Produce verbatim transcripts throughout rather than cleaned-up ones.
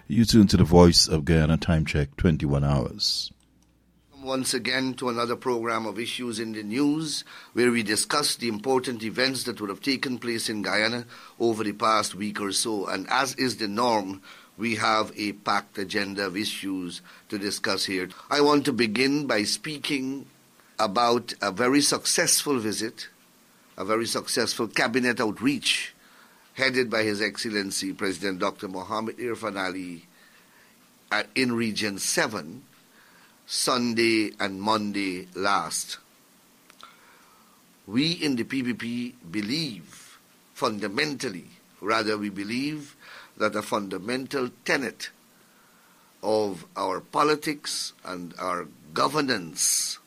You tune to the Voice of Guyana. Time check, twenty-one hours. Once again to another program of Issues in the News, where we discuss the important events that would have taken place in Guyana over the past week or so. And as is the norm, we have a packed agenda of issues to discuss here. I want to begin by speaking about a very successful visit, a very successful cabinet outreach headed by His Excellency President Doctor Mohammed Irfan Ali in Region seven, Sunday and Monday last. We in the P P P believe fundamentally, rather we believe that a fundamental tenet of our politics and our governance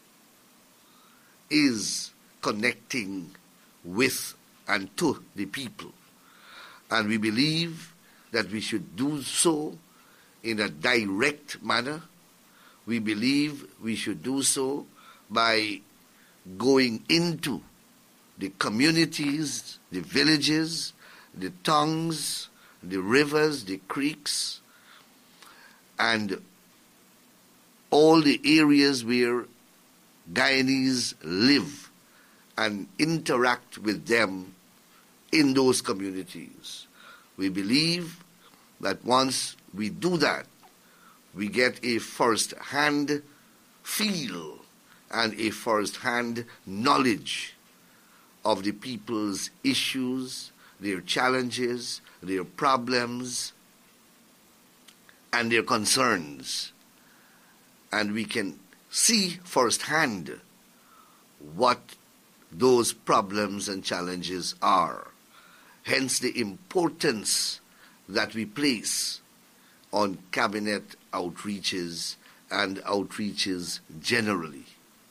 is connecting with and to the people. And we believe that we should do so in a direct manner. We believe we should do so by going into the communities, the villages, the towns, the rivers, the creeks, and all the areas where Guyanese live and interact with them in those communities. We believe that once we do that, we get a first-hand feel and a first-hand knowledge of the people's issues, their challenges, their problems, and their concerns. And we can see firsthand what those problems and challenges are. Hence the importance that we place on cabinet outreaches and outreaches generally.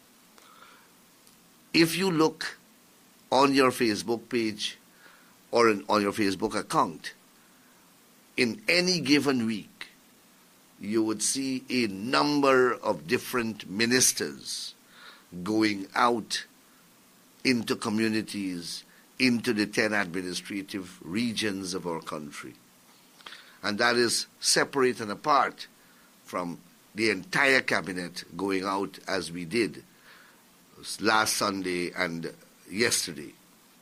If you look on your Facebook page or in, on your Facebook account, in any given week, you would see a number of different ministers going out into communities, into the ten administrative regions of our country. And that is separate and apart from the entire cabinet going out as we did last Sunday and yesterday.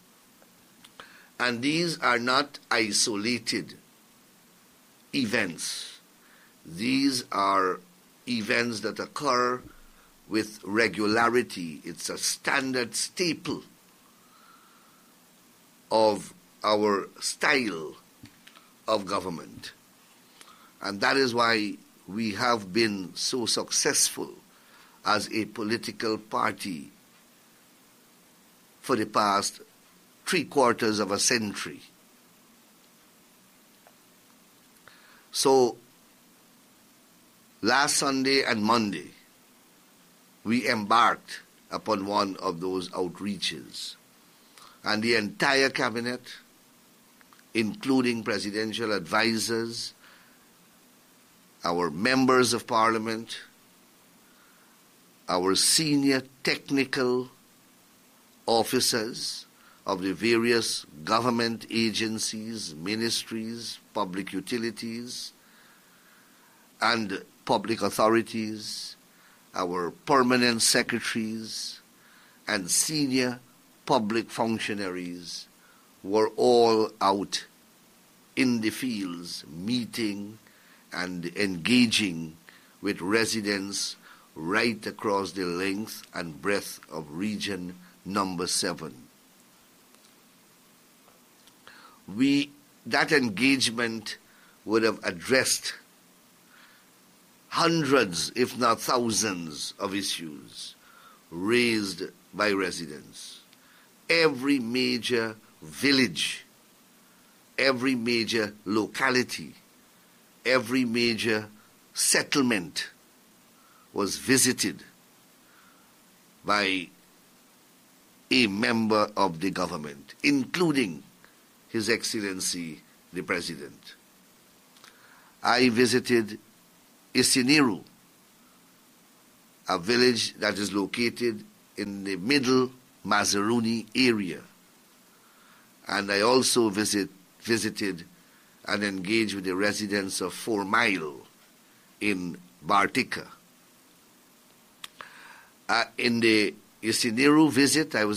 And these are not isolated events. These are events that occur with regularity. It's a standard staple of our style of government. And that is why we have been so successful as a political party for the past three quarters of a century. So, last Sunday and Monday, we embarked upon one of those outreaches. And the entire cabinet, including presidential advisors, our members of parliament, our senior technical officers of the various government agencies, ministries, public utilities, and public authorities, our permanent secretaries, and senior public functionaries were all out in the fields, meeting and engaging with residents right across the length and breadth of region number seven. We, that engagement would have addressed hundreds, if not thousands, of issues raised by residents. Every major village, every major locality, every major settlement was visited by a member of the government, including His Excellency the President. I visited Isiniru, a village that is located in the middle Mazaruni area. And I also visit, visited and engage with the residents of Four Mile in Bartica. Uh, in the Isinero visit, I was